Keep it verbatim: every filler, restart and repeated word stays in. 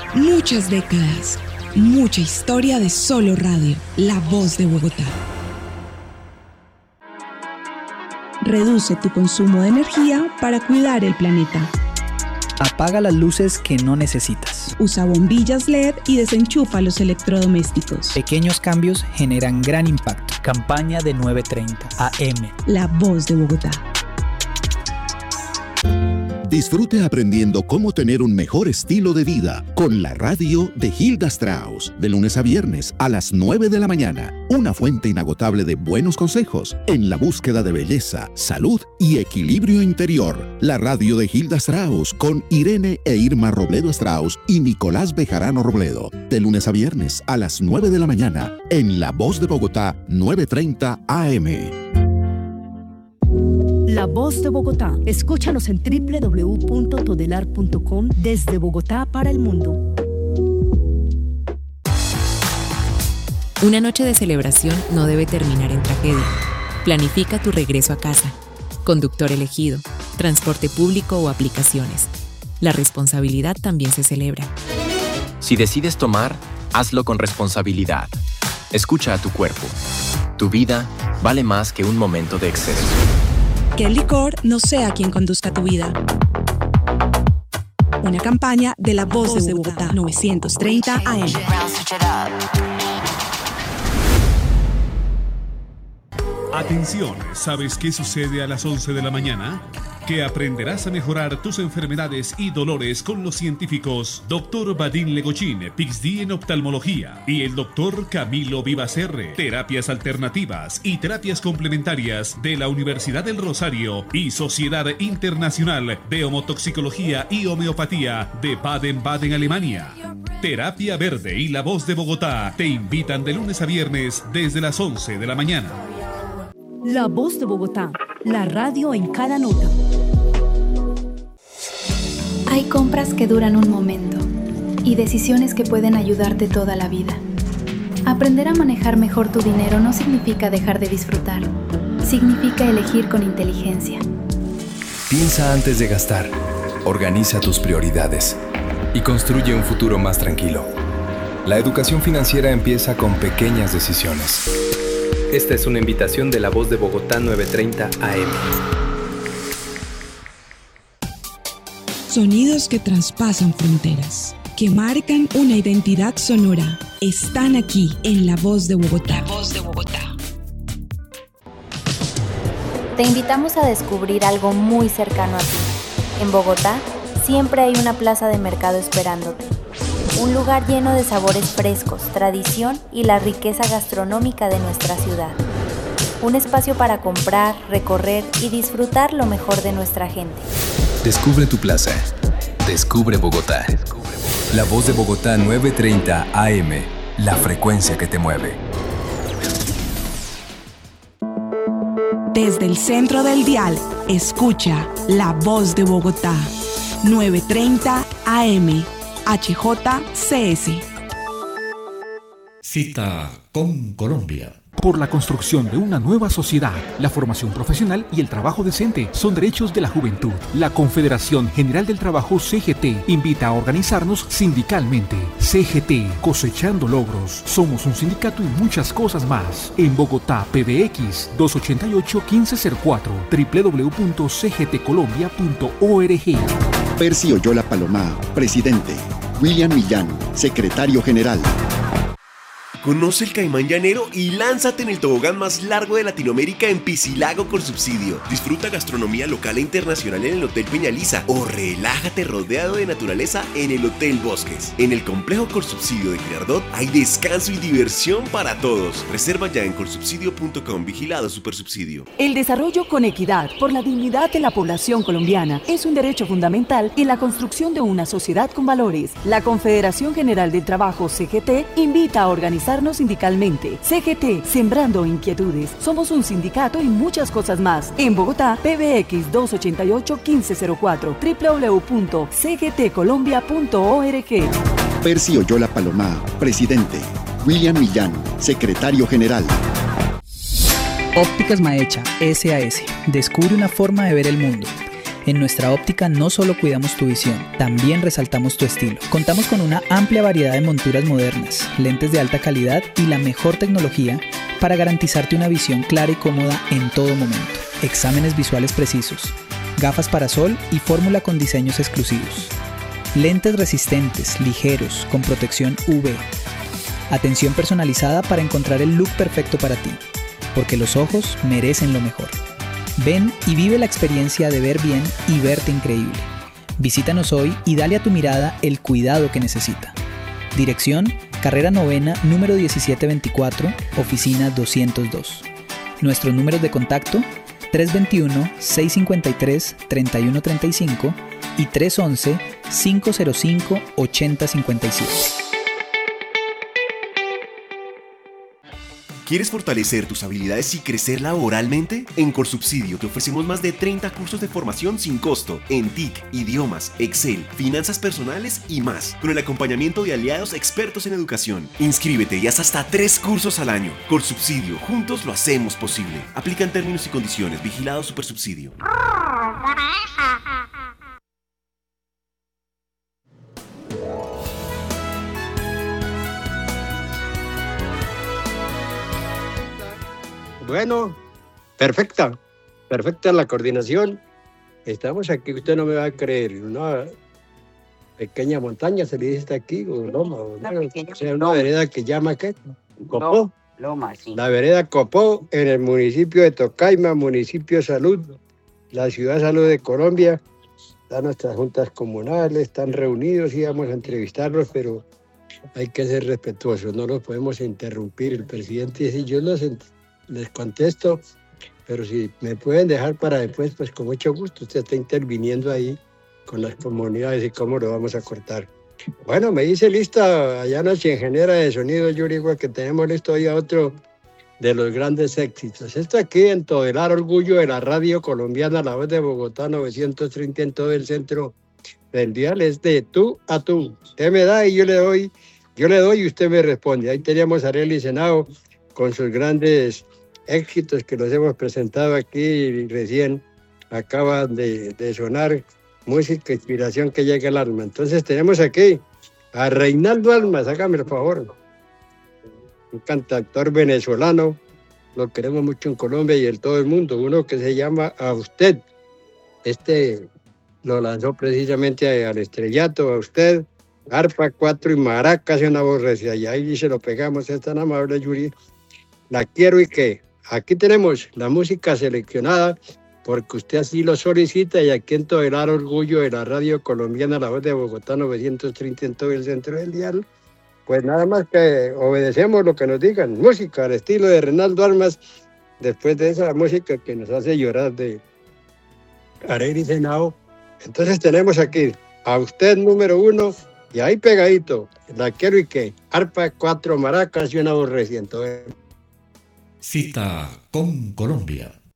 Muchas décadas, mucha historia de solo radio, La Voz de Bogotá. Reduce tu consumo de energía para cuidar el planeta. Apaga las luces que no necesitas. Usa bombillas L E D y desenchufa los electrodomésticos. Pequeños cambios generan gran impacto. Campaña de nueve treinta A M. La Voz de Bogotá. Disfrute aprendiendo cómo tener un mejor estilo de vida con la radio de Hilda Strauss, de lunes a viernes a las nueve de la mañana. Una fuente inagotable de buenos consejos en la búsqueda de belleza, salud y equilibrio interior. La radio de Hilda Strauss con Irene e Irma Robledo Strauss y Nicolás Bejarano Robledo, de lunes a viernes a las nueve de la mañana en La Voz de Bogotá, nueve treinta A M. La Voz de Bogotá. Escúchanos en doble u doble u doble u punto todelar punto com desde Bogotá para el mundo. Una noche de celebración no debe terminar en tragedia. Planifica tu regreso a casa. Conductor elegido, transporte público o aplicaciones. La responsabilidad también se celebra. Si decides tomar, hazlo con responsabilidad. Escucha a tu cuerpo. Tu vida vale más que un momento de exceso. Que el licor no sea quien conduzca tu vida. Una campaña de La Voz de Bogotá, novecientos treinta A M. Atención, ¿sabes qué sucede a las once de la mañana? Que aprenderás a mejorar tus enfermedades y dolores con los científicos doctor Vadim Legochín, P H D en oftalmología, y el doctor Camilo Vivacerre, terapias alternativas y terapias complementarias de la Universidad del Rosario y Sociedad Internacional de Homotoxicología y Homeopatía de Baden-Baden, Alemania. Terapia Verde y La Voz de Bogotá te invitan de lunes a viernes desde las once de la mañana. La Voz de Bogotá, la radio en cada nota. Hay compras que duran un momento y decisiones que pueden ayudarte toda la vida. Aprender a manejar mejor tu dinero no significa dejar de disfrutar. Significa elegir con inteligencia. Piensa antes de gastar. Organiza tus prioridades y construye un futuro más tranquilo. La educación financiera empieza con pequeñas decisiones. Esta es una invitación de La Voz de Bogotá, nueve treinta A M. Sonidos que traspasan fronteras, que marcan una identidad sonora, están aquí en La Voz de Bogotá. La Voz de Bogotá. Te invitamos a descubrir algo muy cercano a ti. En Bogotá siempre hay una plaza de mercado esperándote. Un lugar lleno de sabores frescos, tradición y la riqueza gastronómica de nuestra ciudad. Un espacio para comprar, recorrer y disfrutar lo mejor de nuestra gente. Descubre tu plaza. Descubre Bogotá. La Voz de Bogotá, nueve treinta A M. La frecuencia que te mueve. Desde el centro del dial, escucha La Voz de Bogotá, nueve treinta A M. H J C S. Cita con Colombia. Por la construcción de una nueva sociedad, la formación profesional y el trabajo decente son derechos de la juventud. La Confederación General del Trabajo C G T invita a organizarnos sindicalmente. C G T, cosechando logros. Somos un sindicato y muchas cosas más. En Bogotá, P B X dos ocho ocho, uno cinco cero cuatro, doble u doble u doble u punto c g t colombia punto org. Percy Oyola Palomá, presidente. William Millán, secretario general. Conoce el Caimán Llanero y lánzate en el tobogán más largo de Latinoamérica en Piscilago con subsidio. Disfruta gastronomía local e internacional en el Hotel Peñaliza o relájate rodeado de naturaleza en el Hotel Bosques. En el complejo Colsubsidio de Girardot hay descanso y diversión para todos. Reserva ya en colsubsidio punto com. Vigilado Supersubsidio. El desarrollo con equidad por la dignidad de la población colombiana es un derecho fundamental en la construcción de una sociedad con valores. La Confederación General del Trabajo C G T invita a organizar sindicalmente. C G T, sembrando inquietudes. Somos un sindicato y muchas cosas más. En Bogotá, P B X dos ocho ocho, uno cinco cero cuatro, doble u doble u doble u punto c g t colombia punto org. Percy Oyola Palomá, presidente. William Millán, secretario general. Ópticas Maecha, S A S. Descubre una forma de ver el mundo. En nuestra óptica no solo cuidamos tu visión, también resaltamos tu estilo. Contamos con una amplia variedad de monturas modernas, lentes de alta calidad y la mejor tecnología para garantizarte una visión clara y cómoda en todo momento. Exámenes visuales precisos, gafas para sol y fórmula con diseños exclusivos. Lentes resistentes, ligeros, con protección U V. Atención personalizada para encontrar el look perfecto para ti, porque los ojos merecen lo mejor. Ven y vive la experiencia de ver bien y verte increíble. Visítanos hoy y dale a tu mirada el cuidado que necesita. Dirección, Carrera Novena, número diecisiete veinticuatro, oficina doscientos dos. Nuestros números de contacto, tres dos uno, seis cinco tres, tres uno tres cinco y tres once, cinco cero cinco, ochenta cincuenta y siete. ¿Quieres fortalecer tus habilidades y crecer laboralmente? En Corsubsidio te ofrecemos más de treinta cursos de formación sin costo en T I C, idiomas, Excel, finanzas personales y más, con el acompañamiento de aliados expertos en educación. Inscríbete y haz hasta tres cursos al año. Corsubsidio, juntos lo hacemos posible. Aplican términos y condiciones. Vigilado Supersubsidio. Bueno, perfecta, perfecta la coordinación. Estamos aquí, usted no me va a creer, una pequeña montaña se le dice aquí, o loma, o, una, o sea, una vereda que llama ¿qué? Copó. Loma, sí. La vereda Copó, en el municipio de Tocaima, municipio Salud, la ciudad Salud de Colombia. Están nuestras juntas comunales, están reunidos y vamos a entrevistarlos, pero hay que ser respetuosos, no los podemos interrumpir. El presidente dice, yo los les contesto, pero si me pueden dejar para después, pues con mucho gusto. Usted está interviniendo ahí con las comunidades y cómo lo vamos a cortar. Bueno, me dice lista allá nuestra ingeniera de sonido, Yurigua, que tenemos listo ya otro de los grandes éxitos. Esto aquí en Todelar, orgullo de la radio colombiana, La Voz de Bogotá, novecientos treinta en todo el centro del dial, es de tú a tú. Usted me da y yo le doy, yo le doy y usted me responde. Ahí teníamos a Arely Senao con sus grandes éxitos que los hemos presentado aquí y recién acaban de, de sonar música, inspiración que llega al alma. Entonces tenemos aquí a Reinaldo Almas, hágame el favor, un cantautor venezolano, lo queremos mucho en Colombia y en todo el mundo, uno que se llama A Usted. Este lo lanzó precisamente al estrellato, A Usted, arpa, cuatro y maracas y una voz recia, y ahí se lo pegamos, es tan amable, Yuri. La quiero y qué. Aquí tenemos la música seleccionada porque usted así lo solicita y aquí en Todelar, orgullo de la radio colombiana, La Voz de Bogotá, novecientos treinta en todo el centro del dial. Pues nada más que obedecemos lo que nos digan. Música al estilo de Reinaldo Almas, después de esa música que nos hace llorar de Arely Senao. Entonces tenemos aquí A Usted número uno y ahí pegadito, La quiero y qué. Arpa, cuatro maracas y una voz reciente. Cita con Colombia.